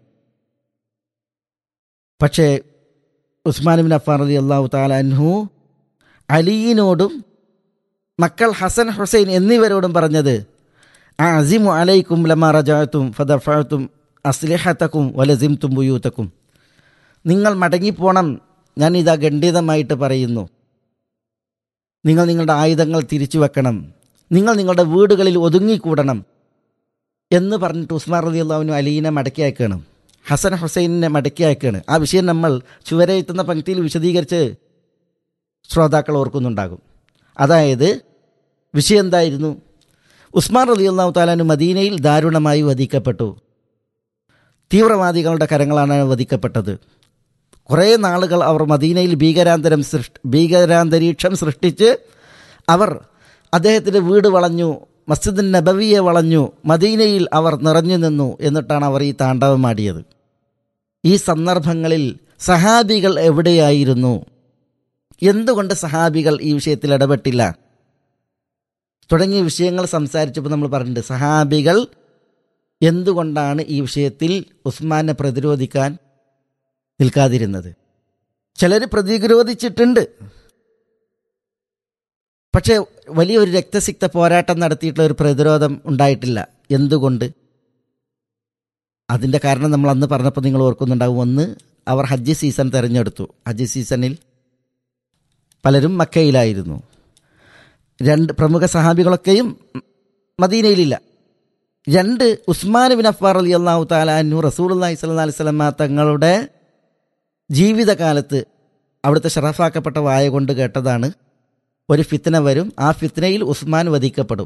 പക്ഷേ ഉസ്മാൻ ഇബ്നു അഫ്ഫാൻ റളിയല്ലാഹു തആല അൻഹു അലിയിനോടും മക്കൾ ഹസൻ ഹുസൈൻ എന്നിവരോടും പറഞ്ഞത്, അസിമു അലൈക്കും ലമാ റജഅതും ഫദഫഅതും അസ്ലിഹതകും വലസിംതും ബുയൂതകും. നിങ്ങൾ മടങ്ങിപ്പോണം, ഞാൻ ഇതാ ഖണ്ഡിതമായിട്ട് പറയുന്നു. നിങ്ങൾ നിങ്ങളുടെ ആയുധങ്ങൾ തിരിച്ചു വെക്കണം, നിങ്ങൾ നിങ്ങളുടെ വീടുകളിൽ ഒതുങ്ങിക്കൂടണം എന്ന് പറഞ്ഞിട്ട് ഉസ്മാൻ റളിയല്ലാഹു അൻഹു അലീനെ മടക്കി അയക്കുകയാണ്, ഹസൻ ഹുസൈനെ മടക്കി അയക്കുകയാണ്. ആ വിഷയം നമ്മൾ ചുവരെഴുത്തുന്ന പങ്ക്തിയിൽ വിശദീകരിച്ച് ശ്രോതാക്കൾ ഓർക്കുന്നുണ്ടാകും. അതായത് വിഷയം എന്തായിരുന്നു? ഉസ്മാൻ റളിയല്ലാഹു തആല അൻഹു മദീനയിൽ ദാരുണമായി വധിക്കപ്പെട്ടു. തീവ്രവാദികളുടെ കരങ്ങളാണ് വധിക്കപ്പെട്ടത്. കുറേ നാളുകൾ അവർ മദീനയിൽ ഭീകരാന്തരം സൃഷ്ടി ഭീകരാന്തരീക്ഷം സൃഷ്ടിച്ച് അവർ അദ്ദേഹത്തിൻ്റെ വീട് വളഞ്ഞു, മസ്ജിദുൻ നബവിയെ വളഞ്ഞു, മദീനയിൽ അവർ നിറഞ്ഞു നിന്നു. എന്നിട്ടാണ് അവർ ഈ താണ്ഡവമാടിയത്. ഈ സന്ദർഭങ്ങളിൽ സഹാബികൾ എവിടെയായിരുന്നു? എന്തുകൊണ്ട് സഹാബികൾ ഈ വിഷയത്തിൽ ഇടപെട്ടില്ല? തുടങ്ങിയ വിഷയങ്ങൾ സംസാരിച്ചപ്പോൾ നമ്മൾ പറഞ്ഞിട്ടുണ്ട്, സഹാബികൾ എന്തുകൊണ്ടാണ് ഈ വിഷയത്തിൽ ഉസ്മാനെ പ്രതിരോധിക്കാൻ നിൽക്കാതിരുന്നത്? ചിലർ പ്രതിരോധിച്ചിട്ടുണ്ട്, പക്ഷേ വലിയൊരു രക്തസിക്ത പോരാട്ടം നടത്തിയിട്ടുള്ള ഒരു പ്രതിരോധം ഉണ്ടായിട്ടില്ല. എന്തുകൊണ്ട്? അതിൻ്റെ കാരണം നമ്മൾ അന്ന് പറഞ്ഞപ്പോൾ നിങ്ങൾ ഓർക്കുന്നുണ്ടാവും. ഒന്ന്, അവർ ഹജ്ജ് സീസൺ തിരഞ്ഞെടുത്തു. ഹജ്ജ് സീസണിൽ പലരും മക്കയിലായിരുന്നു. രണ്ട് പ്രമുഖ സഹാബികളൊക്കെയും മദീനയിലില്ല. രണ്ട്, ഉസ്മാൻ ഇബ്നു അഫ്ഫാൻ റളിയല്ലാഹു തആല അൻഹു റസൂലുള്ളാഹി സ്വല്ലല്ലാഹി അലൈഹി വസല്ലം തങ്ങളുടെ ജീവിതകാലത്ത് അവിടുത്തെ ഷറഫാക്കപ്പെട്ട വായ കൊണ്ട് കേട്ടതാണ്, ഒരു ഫിത്ന വരും, ആ ഫിത്നയിൽ ഉസ്മാൻ വധിക്കപ്പെടും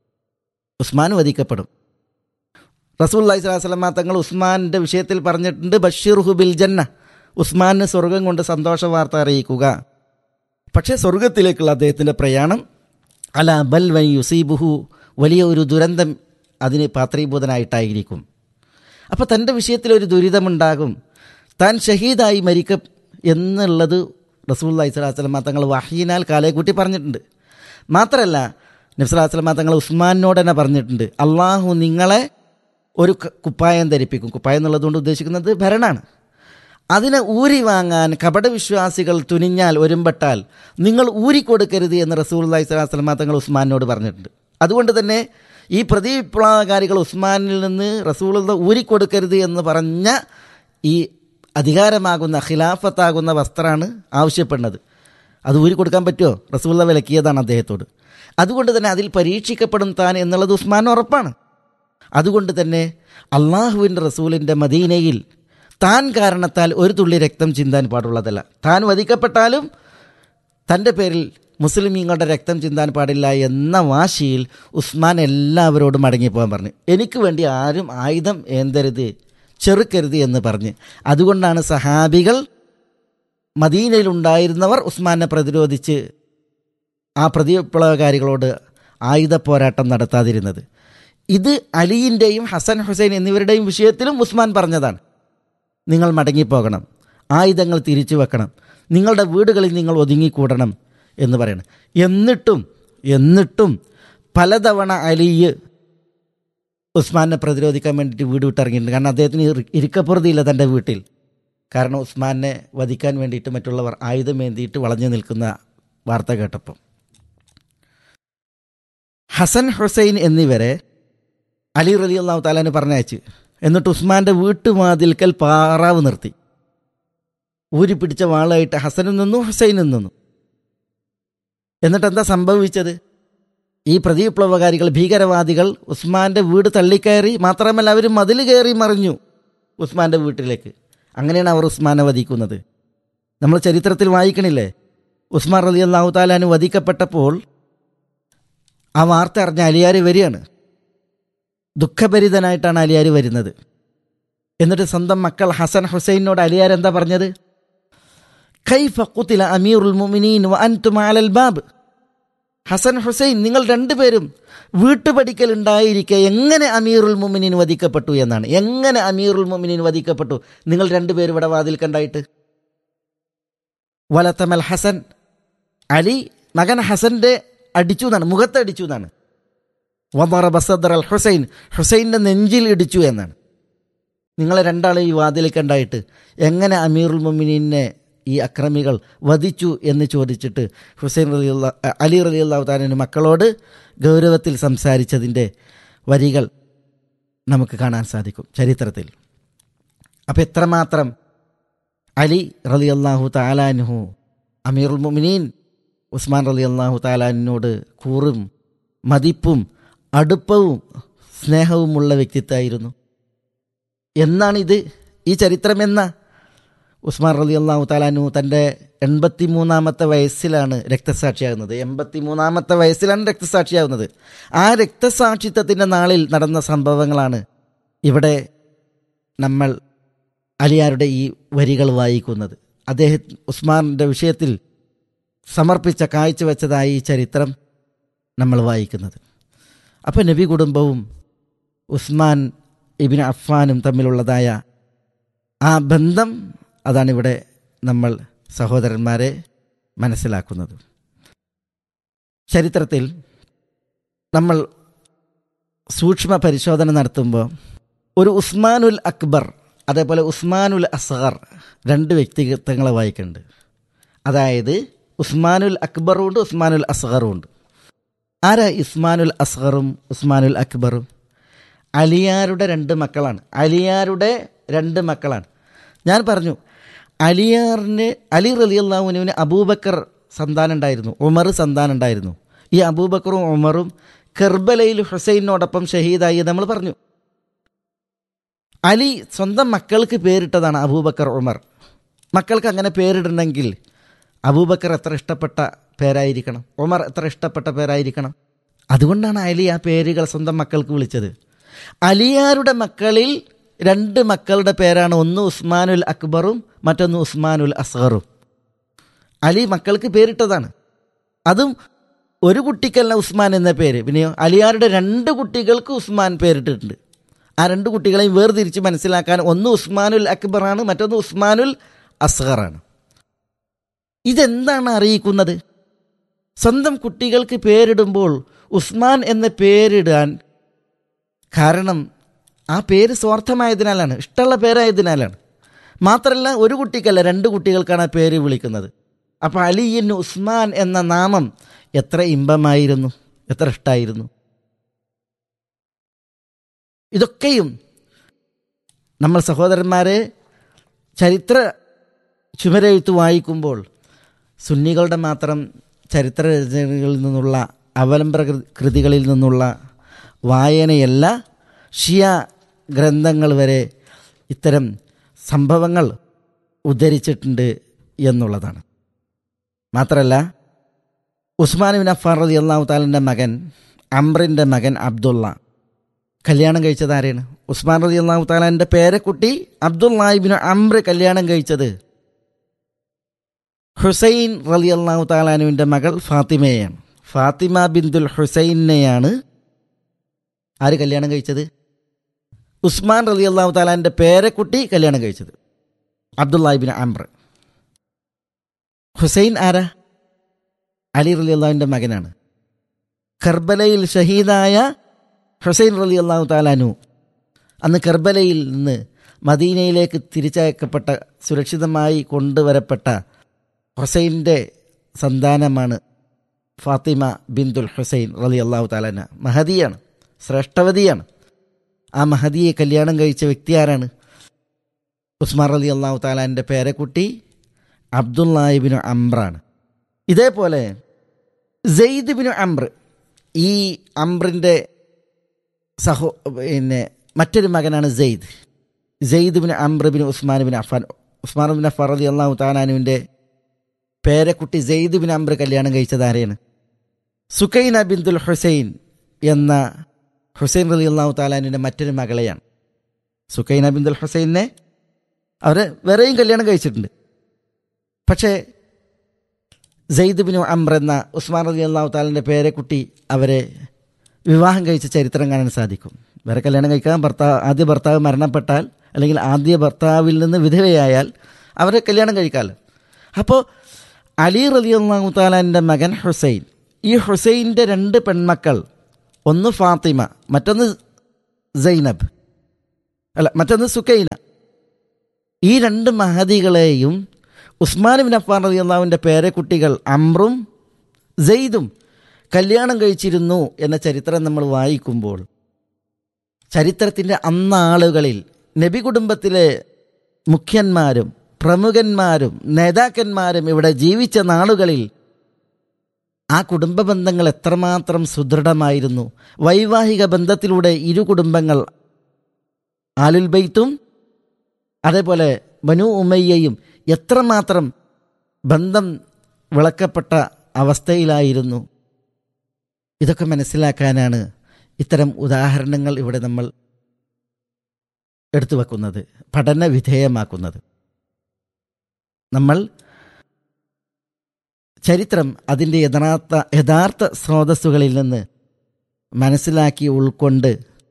ഉസ്മാൻ വധിക്കപ്പെടും റസൂലുള്ളാഹി സ്വല്ലല്ലാഹി അലൈഹി വസല്ലം തങ്ങൾ ഉസ്മാൻ്റെ വിഷയത്തിൽ പറഞ്ഞിട്ടുണ്ട്, ബശ്ശിർഹു ബിൽ ജന്ന, ഉസ്മാന് സ്വർഗം കൊണ്ട് സന്തോഷ വാർത്ത അറിയിക്കുക. പക്ഷേ സ്വർഗത്തിലേക്കുള്ള അദ്ദേഹത്തിൻ്റെ പ്രയാണം അല ബൽ വൻ യുസീബുഹു, വലിയ ഒരു ദുരന്തം അതിന് പാത്രീഭൂതനായിട്ടായിരിക്കും. അപ്പോൾ തൻ്റെ വിഷയത്തിൽ ഒരു ദുരിതമുണ്ടാകും, താൻ ഷഹീദായി മരിക്കും എന്നുള്ളത് റസൂലുള്ളാഹി സ്വല്ലല്ലാഹി അലൈഹി വസല്ലം തങ്ങൾ വഹീനാൽ കാലേ കൂട്ടി പറഞ്ഞിട്ടുണ്ട്. മാത്രമല്ല നബി സ്വല്ലല്ലാഹി അലൈഹി വസല്ലം തങ്ങൾ ഉസ്മാനോട് തന്നെ പറഞ്ഞിട്ടുണ്ട്, അള്ളാഹു നിങ്ങളെ ഒരു കുപ്പായം ധരിപ്പിക്കും. കുപ്പായം എന്നുള്ളതുകൊണ്ട് ഉദ്ദേശിക്കുന്നത് ഭരണമാണ്. അതിനെ ഊരി വാങ്ങാൻ കപടവിശ്വാസികൾ തുനിഞ്ഞാൽ, ഒരുമ്പെട്ടാൽ നിങ്ങൾ ഊരിക്കൊടുക്കരുത് എന്ന് റസൂലുള്ളാഹി സ്വല്ലല്ലാഹി അലൈഹി വസല്ലം തങ്ങൾ ഉസ്മാനോട് പറഞ്ഞിട്ടുണ്ട്. അതുകൊണ്ട് തന്നെ ഈ പ്രതിവിപ്ലവകാരികൾ ഉസ്മാനിൽ നിന്ന് റസൂലുള്ള ഊരിക്കൊടുക്കരുത് എന്ന് പറഞ്ഞ ഈ അധികാരമാകുന്ന ഖിലാഫത്താകുന്ന വസ്ത്രമാണ് ആവശ്യപ്പെടുന്നത്. അത് ഊരിക്കൊടുക്കാൻ പറ്റുമോ? റസൂലുള്ള വിലക്കിയതാണ് അദ്ദേഹത്തോട്. അതുകൊണ്ട് തന്നെ അതിൽ പരീക്ഷിക്കപ്പെടും താൻ എന്നുള്ളത് ഉസ്മാൻ ഉറപ്പാണ്. അതുകൊണ്ട് തന്നെ അള്ളാഹുവിൻ്റെ റസൂലിൻ്റെ മദീനയിൽ താൻ കാരണത്താൽ ഒരു തുള്ളി രക്തം ചിന്താൻ പാടുള്ളതല്ല. താൻ വധിക്കപ്പെട്ടാലും തൻ്റെ പേരിൽ മുസ്ലിമീങ്ങളുടെ രക്തം ചിന്താൻ പാടില്ല എന്ന വാശിയിൽ ഉസ്മാൻ എല്ലാവരോടും മടങ്ങിപ്പോകാൻ പറഞ്ഞു. എനിക്ക് വേണ്ടി ആരും ആയുധം ഏന്തരുത്, ചെറുക്കരുത് എന്ന് പറഞ്ഞ്. അതുകൊണ്ടാണ് സഹാബികൾ മദീനയിലുണ്ടായിരുന്നവർ ഉസ്മാനെ പ്രതിരോധിച്ച് ആ പ്രതിവിപ്ലവകാരികളോട് ആയുധ പോരാട്ടം നടത്താതിരുന്നത്. ഇത് അലിയിൻ്റെയും ഹസൻ ഹുസൈൻ എന്നിവരുടെയും വിഷയത്തിലും ഉസ്മാൻ പറഞ്ഞതാണ്. നിങ്ങൾ മടങ്ങിപ്പോകണം, ആയുധങ്ങൾ തിരിച്ചു വെക്കണം, നിങ്ങളുടെ വീടുകളിൽ നിങ്ങൾ ഒതുങ്ങിക്കൂടണം എന്ന് പറയണം. എന്നിട്ടും എന്നിട്ടും പലതവണ അലി ഉസ്മാനെ പ്രതിരോധിക്കാൻ വേണ്ടിയിട്ട് വീട് വിട്ടിറങ്ങിയിട്ടുണ്ട്. കാരണം അദ്ദേഹത്തിന് ഇരിക്കപ്പുറതിയില്ല തൻ്റെ വീട്ടിൽ. കാരണം ഉസ്മാനെ വധിക്കാൻ വേണ്ടിയിട്ട് മറ്റുള്ളവർ ആയുധമേന്തിയിട്ട് വളഞ്ഞു നിൽക്കുന്ന വാർത്ത കേട്ടപ്പം. ഹസൻ ഹുസൈൻ എന്നിവരെ അലി റളിയല്ലാഹു തആല പറഞ്ഞയച്ച് എന്നിട്ട് ഉസ്മാൻ്റെ വീട്ടുവാതിൽക്കൽ പാറാവ് നിർത്തി. ഊരി പിടിച്ച വാളായിട്ട് ഹസനും നിന്നു, ഹുസൈനും നിന്നു. എന്നിട്ട് എന്താ സംഭവിച്ചത്? ഈ പ്രതിവിപ്ലവകാരികൾ, ഭീകരവാദികൾ ഉസ്മാൻ്റെ വീട് തള്ളിക്കയറി. മാത്രമല്ല അവർ മതിൽ കയറി മറിഞ്ഞു ഉസ്മാൻ്റെ വീട്ടിലേക്ക്. അങ്ങനെയാണ് അവർ ഉസ്മാനെ വധിക്കുന്നത്. നമ്മൾ ചരിത്രത്തിൽ വായിക്കണില്ലേ, ഉസ്മാൻ റളിയല്ലാഹു തആല അൻഹു വധിക്കപ്പെട്ടപ്പോൾ ആ വാർത്ത അറിഞ്ഞ അലിയാർ വരികയാണ്. ദുഃഖഭരിതനായിട്ടാണ് അലിയാർ വരുന്നത്. എന്നിട്ട് സ്വന്തം മക്കൾ ഹസൻ ഹുസൈനോട് അലിയാർ എന്താ പറഞ്ഞത്? കൈഫ ഖുതില അമീറുൽ മുഅ്മിനീൻ വ അൻതും അലൽ ബാബ്. ഹസൻ ഹുസൈൻ നിങ്ങൾ രണ്ടുപേരും വീട്ടുപടിക്കൽ ഉണ്ടായിരിക്കെ എങ്ങനെ അമീറുൽ മുഅ്മിനീൻ വധിക്കപ്പെട്ടു എന്നാണ്. എങ്ങനെ അമീറുൽ മുഅ്മിനീൻ വധിക്കപ്പെട്ടു? നിങ്ങൾ രണ്ടുപേരും ഇവിടെ വാതിൽ കണ്ടായിട്ട്. വലത്തമൽ ഹസൻ, അലി മകൻ ഹസന്റെ അടിച്ചു എന്നാണ്, മുഖത്തടിച്ചു എന്നാണ്. വദറബ സദ്റ അൽ ഹുസൈൻ, ഹുസൈൻ്റെ നെഞ്ചിൽ ഇടിച്ചു എന്നാണ്. നിങ്ങളെ രണ്ടാളെ ഈ വാതിൽ കണ്ടായിട്ട് എങ്ങനെ അമീറുൽ മുഅ്മിനീനെ ഈ അക്രമികൾ വധിച്ചു എന്ന് ചോദിച്ചിട്ട് ഹുസൈൻ റളിയല്ലാഹു അലി റളിയല്ലാഹു തആല മക്കളോട് ഗൗരവത്തിൽ സംസാരിച്ചതിൻ്റെ വരികൾ നമുക്ക് കാണാൻ സാധിക്കും ചരിത്രത്തിൽ. അപ്പം എത്രമാത്രം അലി റളിയല്ലാഹു തആല അൻഹു അമീറുൽ മുഅ്മിനീൻ ഉസ്മാൻ റളിയല്ലാഹു തആല അൻഹുവിനോട് കൂറും മതിപ്പും അടുപ്പവും സ്നേഹവുമുള്ള വ്യക്തിത്വമായിരുന്നു എന്നാണിത്. ഈ ചരിത്രമെന്ന ഉസ്മാൻ റളിയല്ലാഹു തആല അൻഹു തൻ്റെ എൺപത്തി മൂന്നാമത്തെ വയസ്സിലാണ് രക്തസാക്ഷിയാകുന്നത്. എൺപത്തി മൂന്നാമത്തെ വയസ്സിലാണ് രക്തസാക്ഷിയാകുന്നത്. ആ രക്തസാക്ഷിത്വത്തിൻ്റെ നാളിൽ നടന്ന സംഭവങ്ങളാണ് ഇവിടെ നമ്മൾ അലിയാരുടെ ഈ വരികൾ വായിക്കുന്നത്. അദ്ദേഹം ഉസ്മാൻ്റെ വിഷയത്തിൽ സമർപ്പിച്ച കാഴ്ചവെച്ചതായി ഈ ചരിത്രം നമ്മൾ വായിക്കുന്നത്. അപ്പോൾ നബി കുടുംബവും ഉസ്മാൻ ഇബ്നു അഫ്ഫാനും തമ്മിലുള്ളതായ ആ ബന്ധം അതാണിവിടെ നമ്മൾ സഹോദരന്മാരെ മനസ്സിലാക്കുന്നത്. ചരിത്രത്തിൽ നമ്മൾ സൂക്ഷ്മ പരിശോധന നടത്തുമ്പോൾ ഒരു ഉസ്മാനുൽ അക്ബർ അതേപോലെ ഉസ്മാനുൽ അസ്ഗർ രണ്ട് വ്യക്തിത്വങ്ങളെ വായിക്കുന്നുണ്ട്. അതായത് ഉസ്മാനുൽ അക്ബറും ഉണ്ട്, ഉസ്മാനുൽ അസ്ഗറും ഉണ്ട്. ആരാ ഉസ്മാനുൽ അസ്ഗറും ഉസ്മാനുൽ അക്ബറും? അലിയാരുടെ രണ്ട് മക്കളാണ്. അലിയാരുടെ രണ്ട് മക്കളാണ്. ഞാൻ പറഞ്ഞു, അലിയാറിന് അലി റളിയല്ലാഹു അൻഹുവിന് അബൂബക്കർ സന്താനം ഉണ്ടായിരുന്നു, ഉമർ സന്താനം ഉണ്ടായിരുന്നു. ഈ അബൂബക്കറും ഉമറും കർബലയിൽ ഹുസൈനോടൊപ്പം ഷഹീദായി നമ്മൾ പറഞ്ഞു. അലി സ്വന്തം മക്കൾക്ക് പേരിട്ടതാണ് അബൂബക്കർ ഉമർ. മക്കൾക്ക് അങ്ങനെ പേരിടണമെങ്കിൽ അബൂബക്കർ എത്ര ഇഷ്ടപ്പെട്ട പേരായിരിക്കണം, ഉമർ എത്ര ഇഷ്ടപ്പെട്ട പേരായിരിക്കണം. അതുകൊണ്ടാണ് അലി ആ പേരുകൾ സ്വന്തം മക്കൾക്ക് വിളിച്ചത്. അലിയാരുടെ മക്കളിൽ രണ്ട് മക്കളുടെ പേരാണ്, ഒന്ന് ഉസ്മാനുൽ അക്ബറും മറ്റൊന്ന് ഉസ്മാനുൽ അസ്ഗറും. അലി മക്കൾക്ക് പേരിട്ടതാണ്. അതും ഒരു കുട്ടിക്കല്ല ഉസ്മാൻ എന്ന പേര്, പിന്നെയോ അലിയാരുടെ രണ്ട് കുട്ടികൾക്ക് ഉസ്മാൻ പേരിട്ടിട്ടുണ്ട്. ആ രണ്ട് കുട്ടികളെയും വേർതിരിച്ച് മനസ്സിലാക്കാൻ ഒന്ന് ഉസ്മാനുൽ അക്ബറാണ്, മറ്റൊന്ന് ഉസ്മാനുൽ അസ്ഗറാണ്. ഇതെന്താണ് അറിയിക്കുന്നത്? സ്വന്തം കുട്ടികൾക്ക് പേരിടുമ്പോൾ ഉസ്മാൻ എന്ന പേരിടാൻ കാരണം ആ പേര് സ്വാർത്ഥമായതിനാലാണ്, ഇഷ്ടമുള്ള പേരായതിനാലാണ്. മാത്രമല്ല ഒരു കുട്ടിക്കല്ല, രണ്ട് കുട്ടികൾക്കാണ് ആ പേര് വിളിക്കുന്നത്. അപ്പോൾ അലിയിൻ ഉസ്മാൻ എന്ന നാമം എത്ര ഇമ്പമായിരുന്നു, എത്ര ഇഷ്ടമായിരുന്നു. ഇതൊക്കെയും നമ്മൾ സഹോദരന്മാരെ ചരിത്ര ചുമരെഴുത്ത് വായിക്കുമ്പോൾ സുന്നികളുടെ മാത്രം ചരിത്ര രചനകളിൽ നിന്നുള്ള അവലംബ കൃതികളിൽ നിന്നുള്ള വായനയല്ല, ഷിയ ഗ്രന്ഥങ്ങൾ വരെ ഇത്തരം സംഭവങ്ങൾ ഉദ്ധരിച്ചിട്ടുണ്ട് എന്നുള്ളതാണ്. മാത്രമല്ല ഉസ്മാൻ ബിൻ അഫ്ഫാൻ റളിയല്ലാഹു തആലയുടെ മകൻ അംറിൻ്റെ മകൻ അബ്ദുള്ള കല്യാണം കഴിച്ചത് ആരെയാണ്? ഉസ്മാൻ റളിയല്ലാഹു തആലയുടെ പേരക്കുട്ടി അബ്ദുള്ള ഇബ്നു അംർ കല്യാണം കഴിച്ചത് ഹുസൈൻ റളിയല്ലാഹു തആലാനുവിൻ്റെ മകൾ ഫാത്തിമയെയാണ്. ഫാത്തിമ ബിന്തുൽ ഹുസൈനെയാണ് ആര് കല്യാണം കഴിച്ചത്? ഉസ്മാൻ റളിയല്ലാഹു തആലാന്റെ പേരക്കുട്ടി കല്യാണം കഴിച്ചത് അബ്ദുള്ള ഇബ്നു അംർ. ഹുസൈൻ ആരാ? അലി റളിയല്ലാഹുവിൻ്റെ മകനാണ്. കർബലയിൽ ഷഹീദായ ഹുസൈൻ റളിയല്ലാഹു തആലാനു അന്ന് കർബലയിൽ നിന്ന് മദീനയിലേക്ക് തിരിച്ചയക്കപ്പെട്ട, സുരക്ഷിതമായി കൊണ്ടുവരപ്പെട്ട ഹുസൈൻ്റെ സന്താനമാണ് ഫാത്തിമ ബിന്തുൽ ഹുസൈൻ റളിയല്ലാഹു തആല. മഹദിയാണ്, ശ്രേഷ്ഠവതിയാണ്. ആ മഹദിയെ കല്യാണം കഴിച്ച വ്യക്തി ആരാണ്? ഉസ്മാൻ റളിയല്ലാഹു തആലാന്റെ പേരക്കുട്ടി അബ്ദുള്ള ഇബ്നു അംറാണ്. ഇതേപോലെ സെയ്ദ് ഇബ്നു അംർ, ഈ അംറിൻ്റെ സഹോ പിന്നെ മറ്റൊരു മകനാണ് സെയ്ദ്. സെയ്ദ് ഇബ്നു അംർ ഇബ്നു ഉസ്മാൻ ഇബ്നു അഫ്ഫാൻ. ഉസ്മാൻ ഇബ്നു അഫ്ഫാൻ റളിയല്ലാഹു തആലാനുവിൻ്റെ പേരക്കുട്ടി സെയ്ദ് ഇബ്നു അംർ കല്യാണം കഴിച്ചത് ആരെയാണ്? സുകൈന ബിന്തുൽ ഹുസൈൻ എന്ന ഹുസൈൻ റളിയല്ലാഹു തആലാനുവിൻ്റെ മറ്റൊരു മകളെയാണ്. സുകൈന ബിന്തുൽ ഹുസൈനെ അവർ വേറെയും കല്യാണം കഴിച്ചിട്ടുണ്ട്. പക്ഷേ സെയ്ദ് ബിൻ അംർ എന്ന ഉസ്മാൻ റളിയല്ലാഹു തആലയുടെ പേരക്കുട്ടി അവരെ വിവാഹം കഴിച്ച ചരിത്രം കാണാൻ സാധിക്കും. വേറെ കല്യാണം കഴിക്കാൻ ഭർത്താവ് ആദ്യ ഭർത്താവ് മരണപ്പെട്ടാൽ അല്ലെങ്കിൽ ആദ്യ ഭർത്താവിൽ നിന്ന് വിധവയായാൽ അവരെ കല്യാണം കഴിക്കാമല്ലോ. അപ്പോൾ അലി റളിയല്ലാഹു തആലയുടെ മകൻ ഹുസൈൻ, ഈ ഹുസൈൻ്റെ രണ്ട് പെൺമക്കൾ, ഒന്ന് ഫാത്തിമ, മറ്റൊന്ന് സൈനബ്, അല്ല മറ്റൊന്ന് സുക്കൈന. ഈ രണ്ട് മഹദികളെയും ഉസ്മാൻ ബിൻ അഫ്ഫാൻ റളിയല്ലാഹുവിൻ്റെ പേരക്കുട്ടികൾ അംറും സെയ്ദും കല്യാണം കഴിച്ചിരുന്നു എന്ന ചരിത്രം നമ്മൾ വായിക്കുമ്പോൾ, ചരിത്രത്തിൻ്റെ അന്നാളുകളിൽ നബി കുടുംബത്തിലെ മുഖ്യന്മാരും പ്രമുഖന്മാരും നേതാക്കന്മാരും ഇവിടെ ജീവിച്ച നാളുകളിൽ ആ കുടുംബ ബന്ധങ്ങൾ എത്രമാത്രം സുദൃഢമായിരുന്നു. വൈവാഹിക ബന്ധത്തിലൂടെ ഇരു കുടുംബങ്ങൾ, ആലുൽ ബൈത്തും അതേപോലെ ബനു ഉമയ്യയും എത്രമാത്രം ബന്ധം വിളക്കപ്പെട്ട അവസ്ഥയിലായിരുന്നു. ഇതൊക്കെ മനസ്സിലാക്കാനാണ് ഇത്തരം ഉദാഹരണങ്ങൾ ഇവിടെ നമ്മൾ എടുത്തു വെക്കുന്നത്, പഠന വിധേയമാക്കുന്നത്. നമ്മൾ ചരിത്രം അതിൻ്റെ യഥാർത്ഥ യഥാർത്ഥ സ്രോതസ്സുകളിൽ നിന്ന് മനസ്സിലാക്കി ഉൾക്കൊണ്ട്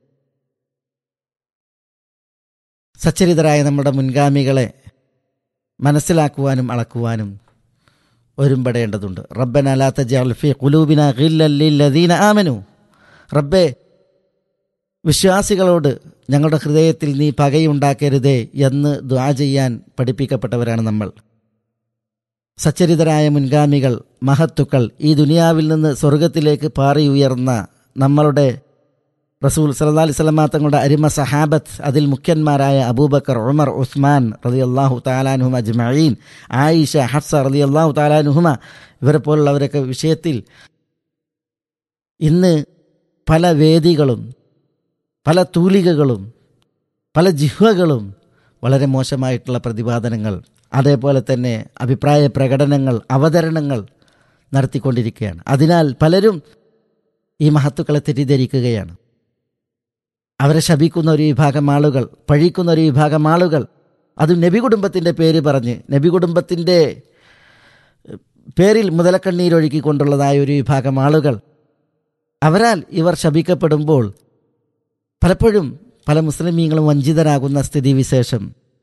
സച്ചരിതരായ നമ്മുടെ മുൻഗാമികളെ മനസ്സിലാക്കുവാനും അളക്കുവാനും ഒരുമ്പെടേണ്ടതുണ്ട്. റബ്ബന ലാ തജ്അൽ ഫീ ഖുലൂബിനാ ഗില്ലൽ ലില്ലദീന ആമനു. റബ്ബേ, വിശ്വാസികളോട് ഞങ്ങളുടെ ഹൃദയത്തിൽ നീ പകയുണ്ടാക്കരുതേ എന്ന് ദുആ ചെയ്യാൻ പഠിപ്പിക്കപ്പെട്ടവരാണ് നമ്മൾ. സച്ചരിതരായ മുൻഗാമികൾ, മഹത്തുക്കൾ, ഈ ദുനിയാവിൽ നിന്ന് സ്വർഗത്തിലേക്ക് പാറി ഉയർന്ന നമ്മളുടെ റസൂൽ സല്ലല്ലാഹു അലൈഹി വസല്ലം തങ്ങളുടെ അരിമ സഹാബത്ത്, അതിൽ മുഖ്യന്മാരായ അബൂബക്കർ, ഉമർ, ഉസ്മാൻ റളിയല്ലാഹു തആല അൻഹും അജ്മഈൻ, ആയിഷ, ഹഫ്സ റളിയല്ലാഹു തആല അൻഹുമ, ഇവരെ പോലുള്ളവരൊക്കെ വിഷയത്തിൽ ഇന്ന് പല വേദികളും പല തൂലികകളും പല ജിഹ്വകളും വളരെ മോശമായിട്ടുള്ള പ്രതിപാദനങ്ങൾ, അതേപോലെ തന്നെ അഭിപ്രായ പ്രകടനങ്ങൾ, അവതരണങ്ങൾ നടത്തിക്കൊണ്ടിരിക്കുകയാണ്. അതിനാൽ പലരും ഈ മഹത്തുക്കളെ തെറ്റിദ്ധരിക്കുകയാണ്. അവരെ ശപിക്കുന്ന ഒരു വിഭാഗം ആളുകൾ, പഴിക്കുന്ന ഒരു വിഭാഗം ആളുകൾ, അതും നബി കുടുംബത്തിൻ്റെ പേര് പറഞ്ഞ് നബി കുടുംബത്തിൻ്റെ പേരിൽ മുതലക്കണ്ണീരൊഴുക്കിക്കൊണ്ടുള്ളതായ ഒരു വിഭാഗം ആളുകൾ, അവരാൽ ഇവർ ശപിക്കപ്പെടുമ്പോൾ പലപ്പോഴും പല മുസ്ലിമീങ്ങളും വഞ്ചിതരാകുന്ന സ്ഥിതിവിശേഷം.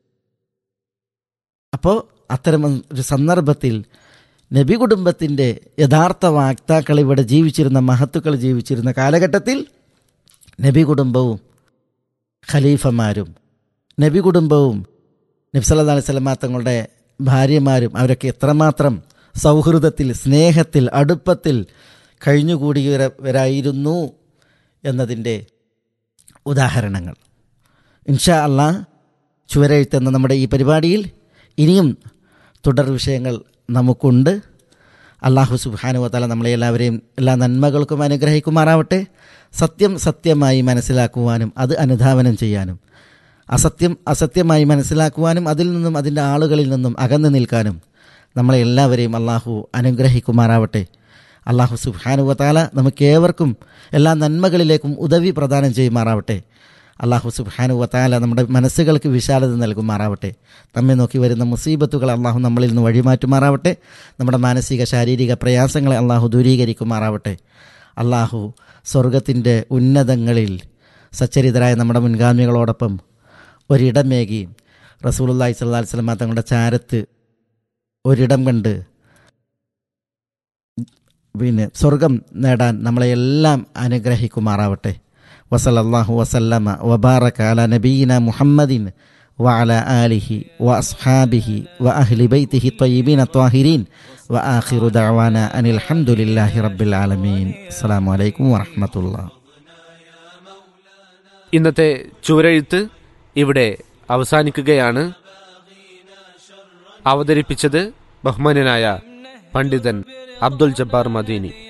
അപ്പോൾ അത്തരം ഒരു സന്ദർഭത്തിൽ നബി കുടുംബത്തിൻ്റെ യഥാർത്ഥ വാക്താക്കൾ ഇവിടെ ജീവിച്ചിരുന്ന മഹത്തുക്കൾ ജീവിച്ചിരുന്ന കാലഘട്ടത്തിൽ നബി കുടുംബവും ഖലീഫമാരും നബി കുടുംബവും നബി സല്ലല്ലാഹു അലൈഹി വസല്ലം തങ്ങളുടെ ഭാര്യമാരും അവരൊക്കെ എത്രമാത്രം സൗഹൃദത്തിൽ, സ്നേഹത്തിൽ, അടുപ്പത്തിൽ കഴിഞ്ഞുകൂടിയവരായിരുന്നു എന്നതിൻ്റെ ഉദാഹരണങ്ങൾ ഇൻഷാ അല്ലാഹ് ചുവരെഴുത്തെന്ന നമ്മുടെ ഈ പരിപാടിയിൽ ഇനിയും തുടർ വിഷയങ്ങൾ നമുക്കുണ്ട്. അല്ലാഹു സുബ്ഹാനഹു വ തആല നമ്മളെ എല്ലാവരെയും എല്ലാ നന്മകൾക്കും അനുഗ്രഹിക്കുമാറാവട്ടെ. സത്യം സത്യമായി മനസ്സിലാക്കുവാനും അത് അനുധാവനം ചെയ്യാനും, അസത്യം അസത്യമായി മനസ്സിലാക്കുവാനും അതിൽ നിന്നും അതിൻ്റെ ആളുകളിൽ നിന്നും അകന്നു നിൽക്കാനും നമ്മളെ എല്ലാവരെയും അല്ലാഹു അനുഗ്രഹിക്കുമാറാവട്ടെ. അല്ലാഹു സുബ്ഹാനഹു വ തആല നമുക്കേവർക്കും എല്ലാ നന്മകളിലേക്കും ഉദവി പ്രദാനം ചെയ്യുമാറാവട്ടെ. അല്ലാഹു സുബ്ഹാനഹു വ തആല നമ്മുടെ മനസ്സുകൾക്ക് വിശാലത നൽകുമാറാവട്ടെ. നമ്മെ നോക്കി വരുന്ന മുസീബത്തുകൾ അല്ലാഹു നമ്മളിൽ നിന്ന് വഴിമാറ്റുമാറാവട്ടെ. നമ്മുടെ മാനസിക ശാരീരിക പ്രയാസങ്ങളെ അല്ലാഹു ദൂരീകരിക്കുമാറാവട്ടെ. അല്ലാഹു സ്വർഗത്തിൻ്റെ ഉന്നതങ്ങളിൽ സച്ചരിതരായ നമ്മുടെ മുൻഗാമികളോടൊപ്പം ഒരിടമേകി റസൂലുള്ളാഹി സ്വല്ലല്ലാഹു അലൈഹി വസല്ലം തങ്ങളുടെ ചാരത്ത് ഒരിടം കണ്ട് പിന്നെ സ്വർഗം നേടാൻ നമ്മളെയെല്ലാം അനുഗ്രഹിക്കുമാറാവട്ടെ. വസല്ലല്ലാഹു വസല്ലമ വബാറക അലാ നബിയിന മുഹമ്മദിൻ വഅലാ ആലിഹി വഅസ്ഹാബിഹി വഅഹ്ലി ബൈതിഹി ത്വയ്യിബീന ത്വാഹിരീൻ വആഖിറു ദഅവാന അനിൽ ഹംദുലില്ലാഹി റബ്ബിൽ ആലമീൻ. അസ്സലാമു അലൈക്കും വറഹ്മത്തുള്ളാഹി. ഇന്നത്തെ ചുവരെഴുത്ത് ഇവിടെ അവസാനിക്കുകയാണ്. അവതരിപ്പിച്ചത് ബഹുമാന്യനായ പണ്ഡിതൻ അബ്ദുൽ ജബ്ബാർ മദീനി.